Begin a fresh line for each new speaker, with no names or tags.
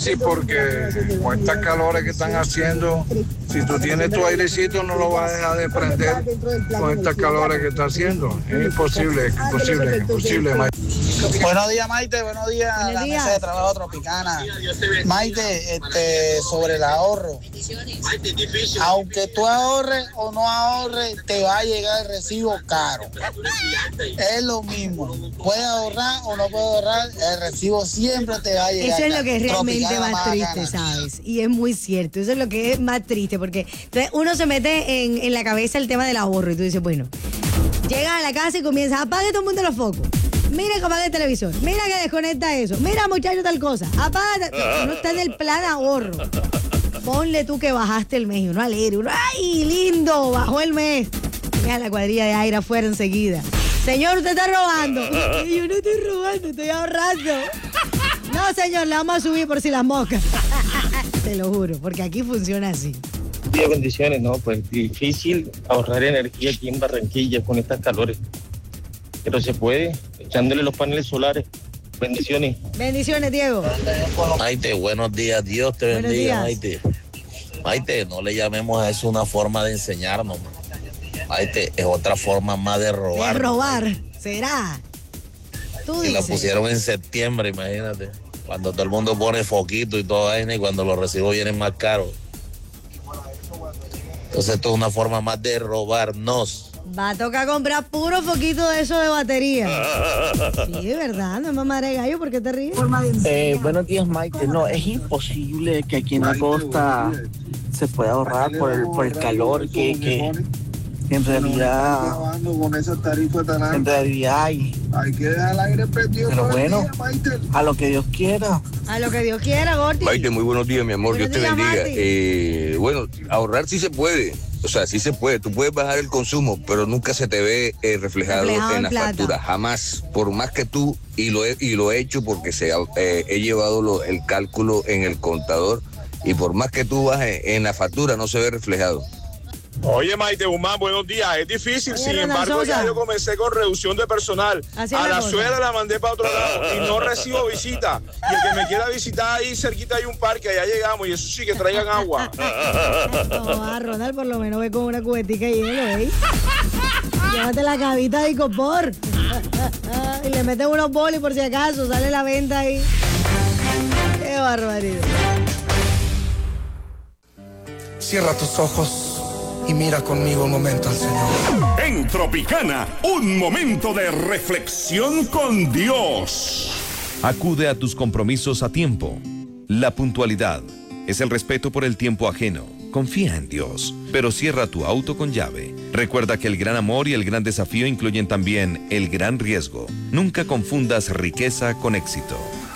difícil porque con estas calores que están haciendo, si tú tienes tu airecito no lo vas a dejar de prender con estas calores que está haciendo. Es imposible, Maite.
Buenos días, Maite. Buenos días, la mesa de trabajo Tropicana. Maite, sobre el ahorro. Aunque tú ahorres o no ahorres, te va a llegar el recibo caro. Es lo mismo. Puedes ahorrar o no puedes ahorrar, el recibo siempre te va a llegar.
Eso es lo que es realmente
Tropicana
más triste, ¿sabes? Y es muy cierto. Eso es lo que es más triste, porque entonces uno se mete en la cabeza el tema del ahorro y tú dices, bueno, llegas a la casa y comienzas, apague todo el mundo los focos. Mira que apaga el televisor. Mira que desconecta eso. Mira, muchacho, tal cosa. Apaga. Uno está en el plan ahorro. Ponle tú que bajaste el mes y uno alegre. Uno, ¡ay, lindo! Bajó el mes. Mira la cuadrilla de aire afuera enseguida. Señor, usted está robando. Y yo no estoy robando, estoy ahorrando. No, señor, le vamos a subir por si las moscas. Te lo juro, porque aquí funciona así.
Días, bendiciones, no, pues difícil ahorrar energía aquí en Barranquilla con estas calores. Pero se puede, echándole los paneles solares. Bendiciones.
Bendiciones, Diego.
Maite, buenos días. Dios te
Buenos
bendiga,
días.
Maite. Maite, no le llamemos a eso una forma de enseñarnos. Maite, es otra forma más de robar.
De robar, ¿será? Tú
Y la
dices.
pusieron en septiembre, imagínate. Cuando todo el mundo pone foquito y todo vaina y cuando los recibos vienen más caros. Entonces esto es una forma más de robarnos.
Va a tocar comprar puro foquito de eso de batería. Sí, es verdad, no es mamá de gallo, ¿por qué te ríes?
Buenos días, Maite. No, es imposible que aquí en la costa se pueda ahorrar por el calor que en realidad hay.
Hay que dejar el aire prendido.
Pero bueno, a lo que Dios quiera.
A lo que Dios quiera, Gordy.
Maite, muy buenos días, mi amor.
Buenos
Dios te
días,
bendiga. Bueno, ahorrar sí se puede. O sea, sí se puede. Tú puedes bajar el consumo, pero nunca se te ve reflejado en la
plata.
factura. Jamás. Por más que tú, y lo he hecho porque he llevado el cálculo en el contador, y por más que tú bajes en la factura, no se ve reflejado.
Oye, Maite Guzmán, buenos días. Es difícil,
Oye,
sin
Ronald
embargo,
Sosa.
ya yo comencé con reducción de personal.
Así es
A
la
la
cosa.
suegra la mandé para otro lado y no recibo visita. Y el que me quiera visitar ahí cerquita hay un parque, allá llegamos y eso sí, que traigan agua.
No, Ronald, por lo menos ve con una cubetica de hielo, ¿eh? Llévate la cabita de icopor. Y le meten unos bolis por si acaso, sale la venta ahí. Qué barbaridad.
Cierra tus ojos y mira conmigo un momento al Señor.
En Tropicana, un momento de reflexión con Dios.
Acude a tus compromisos a tiempo. La puntualidad es el respeto por el tiempo ajeno. Confía en Dios, pero cierra tu auto con llave. Recuerda que el gran amor y el gran desafío incluyen también el gran riesgo. Nunca confundas riqueza con éxito.